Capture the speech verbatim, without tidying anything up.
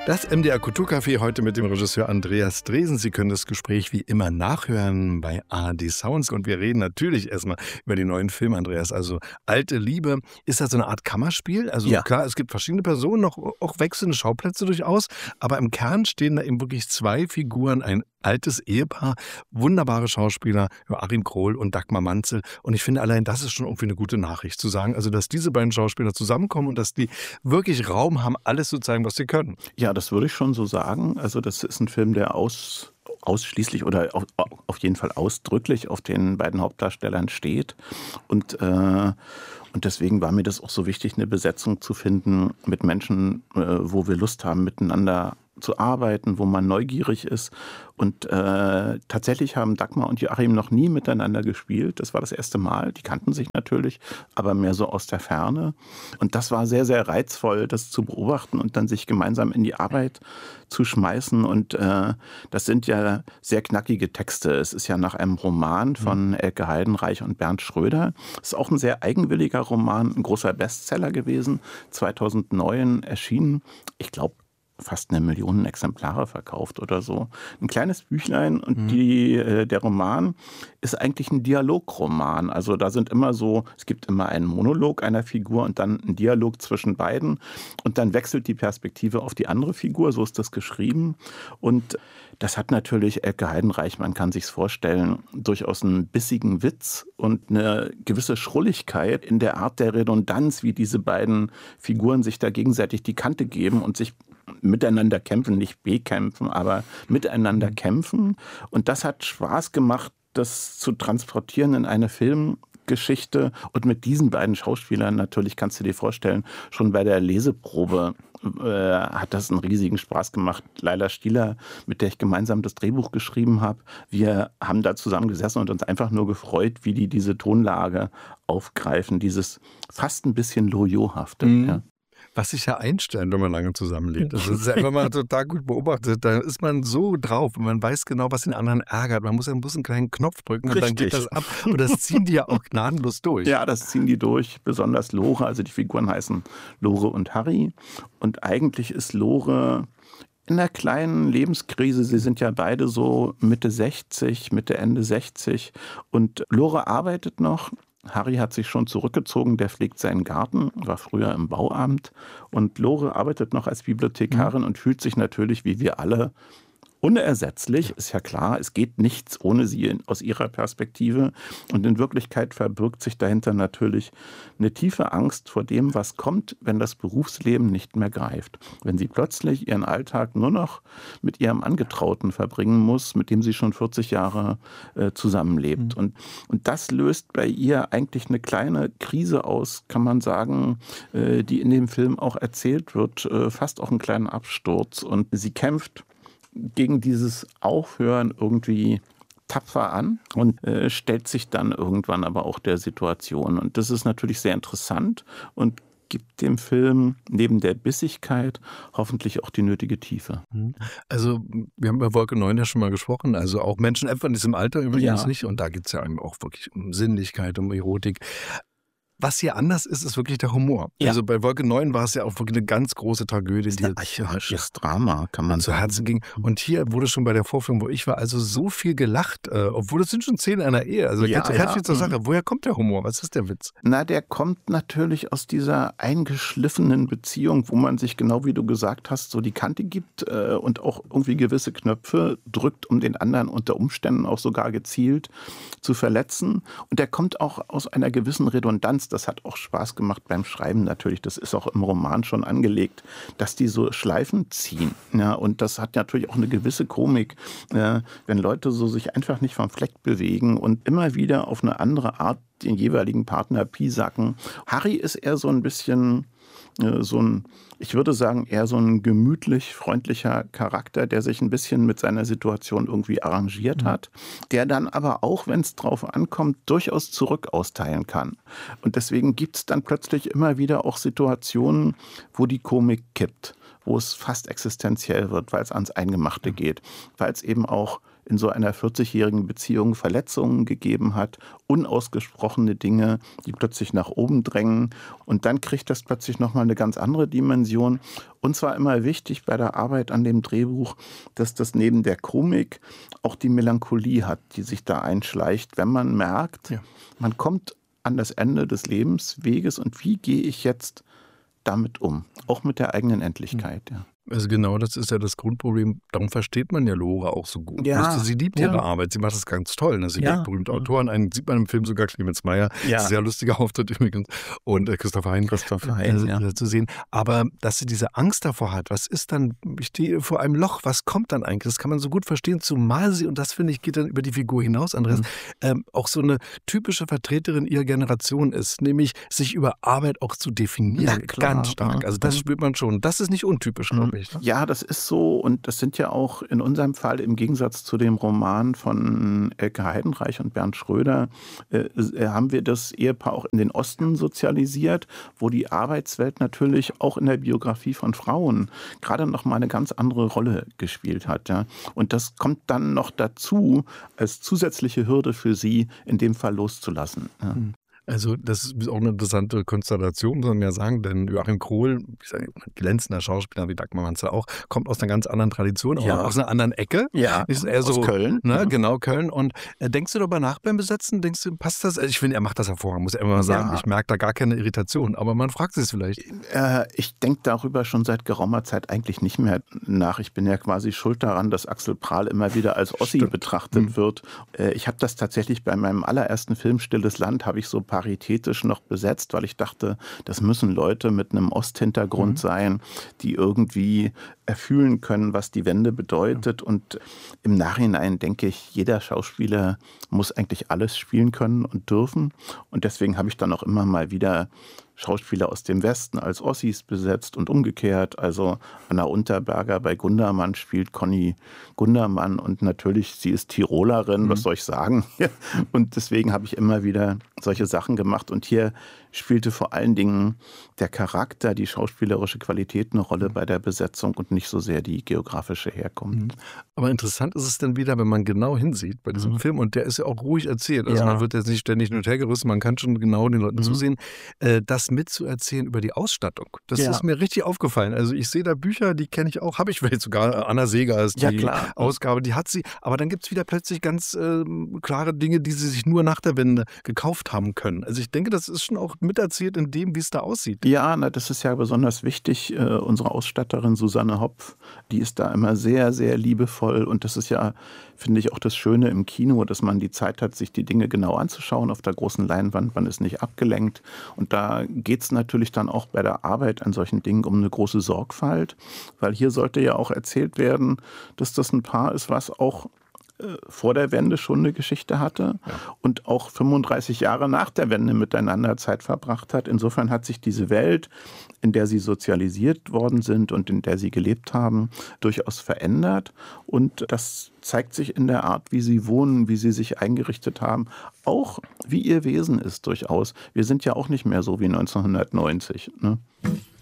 Das M D R Kulturcafé heute mit dem Regisseur Andreas Dresen. Sie können das Gespräch wie immer nachhören bei A R D Sounds. Und wir reden natürlich erstmal über den neuen Film, Andreas. Also Alte Liebe. Ist das so eine Art Kammerspiel? Also Ja. Klar, es gibt verschiedene Personen, auch, auch wechselnde Schauplätze durchaus. Aber im Kern stehen da eben wirklich zwei Figuren, ein altes Ehepaar, wunderbare Schauspieler, Joachim Krohl und Dagmar Manzel. Und ich finde, allein das ist schon irgendwie eine gute Nachricht, zu sagen, also dass diese beiden Schauspieler zusammenkommen und dass die wirklich Raum haben, alles zu zeigen, was sie können. Ja, das würde ich schon so sagen. Also das ist ein Film, der aus, ausschließlich oder auf, auf jeden Fall ausdrücklich auf den beiden Hauptdarstellern steht. Und, äh, und deswegen war mir das auch so wichtig, eine Besetzung zu finden mit Menschen, äh, wo wir Lust haben, miteinander zu arbeiten, wo man neugierig ist. Und äh, tatsächlich haben Dagmar und Joachim noch nie miteinander gespielt. Das war das erste Mal. Die kannten sich natürlich, aber mehr so aus der Ferne. Und das war sehr, sehr reizvoll, das zu beobachten und dann sich gemeinsam in die Arbeit zu schmeißen. Und äh, das sind ja sehr knackige Texte. Es ist ja nach einem Roman von Elke Heidenreich und Bernd Schröder. Es ist auch ein sehr eigenwilliger Roman, ein großer Bestseller gewesen, zweitausendneun erschienen. Ich glaube, fast eine Million Exemplare verkauft oder so. Ein kleines Büchlein und mhm. die, äh, der Roman ist eigentlich ein Dialogroman. Also da sind immer so, es gibt immer einen Monolog einer Figur und dann einen Dialog zwischen beiden und dann wechselt die Perspektive auf die andere Figur, so ist das geschrieben. Und das hat natürlich Elke Heidenreich, man kann sich's vorstellen, durchaus einen bissigen Witz und eine gewisse Schrulligkeit in der Art der Redundanz, wie diese beiden Figuren sich da gegenseitig die Kante geben und sich miteinander kämpfen, nicht bekämpfen, aber miteinander kämpfen. Und das hat Spaß gemacht, das zu transportieren in eine Filmgeschichte. Und mit diesen beiden Schauspielern natürlich, kannst du dir vorstellen, schon bei der Leseprobe äh, hat das einen riesigen Spaß gemacht. Laila Stieler, mit der ich gemeinsam das Drehbuch geschrieben habe, wir haben da zusammen gesessen und uns einfach nur gefreut, wie die diese Tonlage aufgreifen, dieses fast ein bisschen Loriot-hafte. Mhm. Ja. Was sich ja einstellt, wenn man lange zusammenlebt. Das ist ja immer mal total gut beobachtet. Da ist man so drauf und man weiß genau, was den anderen ärgert. Man muss ja bloß einen kleinen Knopf drücken und Richtig. dann geht das ab. Und das ziehen die ja auch gnadenlos durch. Ja, das ziehen die durch. Besonders Lore, also die Figuren heißen Lore und Harry. Und eigentlich ist Lore in einer kleinen Lebenskrise. Sie sind ja beide so Mitte sechzig, Mitte, Ende sechzig. Und Lore arbeitet noch. Harry hat sich schon zurückgezogen, der pflegt seinen Garten, war früher im Bauamt. Und Lore arbeitet noch als Bibliothekarin mhm. und fühlt sich natürlich, wie wir alle, unersetzlich, ist ja klar, es geht nichts ohne sie in, aus ihrer Perspektive. Und in Wirklichkeit verbirgt sich dahinter natürlich eine tiefe Angst vor dem, was kommt, wenn das Berufsleben nicht mehr greift. Wenn sie plötzlich ihren Alltag nur noch mit ihrem Angetrauten verbringen muss, mit dem sie schon vierzig Jahre äh, zusammenlebt. Mhm. Und, und das löst bei ihr eigentlich eine kleine Krise aus, kann man sagen, äh, die in dem Film auch erzählt wird, äh, fast auch einen kleinen Absturz. Und sie kämpft gegen dieses Aufhören irgendwie tapfer an und äh, stellt sich dann irgendwann aber auch der Situation. Und das ist natürlich sehr interessant und gibt dem Film neben der Bissigkeit hoffentlich auch die nötige Tiefe. Also wir haben bei Wolke neun ja schon mal gesprochen, also auch Menschen etwa in diesem Alter übrigens Ja. nicht. Und da geht es ja auch wirklich um Sinnlichkeit, um Erotik. Was hier anders ist, ist wirklich der Humor. Ja. Also bei Wolke neun war es ja auch wirklich eine ganz große Tragödie, die Ein archaisches Drama, kann man zu sagen. Herzen ging. Und hier wurde schon bei der Vorführung, wo ich war, also so viel gelacht, äh, obwohl es sind schon Szenen einer Ehe. Also Ja, ganz, ganz ja. viel zur Sache. Woher kommt der Humor? Was ist der Witz? Na, der kommt natürlich aus dieser eingeschliffenen Beziehung, wo man sich, genau wie du gesagt hast, so die Kante gibt äh, und auch irgendwie gewisse Knöpfe drückt, um den anderen unter Umständen auch sogar gezielt zu verletzen. Und der kommt auch aus einer gewissen Redundanz. Das hat auch Spaß gemacht beim Schreiben natürlich. Das ist auch im Roman schon angelegt, dass die so Schleifen ziehen. Ja, und das hat natürlich auch eine gewisse Komik, äh, wenn Leute so sich einfach nicht vom Fleck bewegen und immer wieder auf eine andere Art den jeweiligen Partner piesacken. Harry ist eher so ein bisschen äh, so ein, ich würde sagen, eher so ein gemütlich freundlicher Charakter, der sich ein bisschen mit seiner Situation irgendwie arrangiert hat, der dann aber auch, wenn es drauf ankommt, durchaus zurück austeilen kann. Und deswegen gibt es dann plötzlich immer wieder auch Situationen, wo die Komik kippt, wo es fast existenziell wird, weil es ans Eingemachte geht, weil es eben auch in so einer vierzigjährigen Beziehung Verletzungen gegeben hat, unausgesprochene Dinge, die plötzlich nach oben drängen. Und dann kriegt das plötzlich nochmal eine ganz andere Dimension. Und zwar immer wichtig bei der Arbeit an dem Drehbuch, dass das neben der Komik auch die Melancholie hat, die sich da einschleicht, wenn man merkt, ja. man kommt an das Ende des Lebensweges und wie gehe ich jetzt damit um? Auch mit der eigenen Endlichkeit, ja. Also genau, das ist ja das Grundproblem. Darum versteht man ja Lore auch so gut. Ja. Weißt du, sie liebt ja. ihre Arbeit. Sie macht das ganz toll. Ne? Sie ja. liebt berühmte Autoren. Einen sieht man im Film sogar, Clemens Meyer. Ja. Sehr lustiger Auftritt übrigens. Und äh, Christopher Hein. Christopher Hein, äh, ja. zu sehen. Aber dass sie diese Angst davor hat, was ist dann, ich stehe vor einem Loch, was kommt dann eigentlich? Das kann man so gut verstehen, zumal sie, und das finde ich, geht dann über die Figur hinaus, Andreas, mhm. ähm, auch so eine typische Vertreterin ihrer Generation ist, nämlich sich über Arbeit auch zu definieren. Ja, klar. Ganz stark. Also das spürt man schon. Das ist nicht untypisch, glaube ich. Ne? Ja, das ist so, und das sind ja auch in unserem Fall im Gegensatz zu dem Roman von Elke Heidenreich und Bernd Schröder, äh, haben wir das Ehepaar auch in den Osten sozialisiert, wo die Arbeitswelt natürlich auch in der Biografie von Frauen gerade noch mal eine ganz andere Rolle gespielt hat. Ja. Und das kommt dann noch dazu, als zusätzliche Hürde für sie, in dem Fall loszulassen. Ja. Mhm. Also das ist auch eine interessante Konstellation, muss man ja sagen, denn Joachim Krohl, ich sage, glänzender Schauspieler wie Dagmar Manzel auch, kommt aus einer ganz anderen Tradition, ja. aus einer anderen Ecke. Ja, ist eher aus so, Köln. Ne, ja. Genau, Köln. Und äh, denkst du darüber nach beim Besetzen? Denkst du, passt das? Also ich finde, er macht das hervorragend, muss ich immer mal sagen. Ja. Ich merke da gar keine Irritation, aber man fragt sich vielleicht. Äh, ich denke darüber schon seit geraumer Zeit eigentlich nicht mehr nach. Ich bin ja quasi schuld daran, dass Axel Prahl immer wieder als Ossi Stimmt. betrachtet mhm. wird. Äh, ich habe das tatsächlich bei meinem allerersten Film Stilles Land, habe ich so paritätisch noch besetzt, weil ich dachte, das müssen Leute mit einem Osthintergrund mhm. sein, die irgendwie erfühlen können, was die Wende bedeutet. Ja. Und im Nachhinein denke ich, jeder Schauspieler muss eigentlich alles spielen können und dürfen. Und deswegen habe ich dann auch immer mal wieder Schauspieler aus dem Westen als Ossis besetzt und umgekehrt. Also Anna Unterberger bei Gundermann spielt Conny Gundermann und natürlich, sie ist Tirolerin, mhm. was soll ich sagen? Und deswegen habe ich immer wieder solche Sachen gemacht. Und hier spielte vor allen Dingen der Charakter, die schauspielerische Qualität eine Rolle bei der Besetzung und nicht so sehr die geografische Herkunft. Mhm. Aber interessant ist es dann wieder, wenn man genau hinsieht bei diesem mhm. Film, und der ist ja auch ruhig erzählt. Also ja. man wird jetzt nicht ständig hin und her gerissen, man kann schon genau den Leuten mhm. zusehen. Äh, das mitzuerzählen über die Ausstattung, das ja. ist mir richtig aufgefallen. Also ich sehe da Bücher, die kenne ich auch, habe ich vielleicht sogar, Anna Seeger ist ja, die klar. Ausgabe, die hat sie. Aber dann gibt es wieder plötzlich ganz äh, klare Dinge, die sie sich nur nach der Wende gekauft haben können. Also ich denke, das ist schon auch miterzählt in dem, wie es da aussieht. Ja, na, das ist ja besonders wichtig. Äh, unsere Ausstatterin Susanne Hopf, die ist da immer sehr, sehr liebevoll. Und das ist ja, finde ich, auch das Schöne im Kino, dass man die Zeit hat, sich die Dinge genau anzuschauen auf der großen Leinwand. Man ist nicht abgelenkt. Und da geht es natürlich dann auch bei der Arbeit an solchen Dingen um eine große Sorgfalt. Weil hier sollte ja auch erzählt werden, dass das ein Paar ist, was auch vor der Wende schon eine Geschichte hatte ja. und auch fünfunddreißig Jahre nach der Wende miteinander Zeit verbracht hat. Insofern hat sich diese Welt, in der sie sozialisiert worden sind und in der sie gelebt haben, durchaus verändert. Und das zeigt sich in der Art, wie sie wohnen, wie sie sich eingerichtet haben, auch wie ihr Wesen ist durchaus. Wir sind ja auch nicht mehr so wie neunzehnhundertneunzig, ne?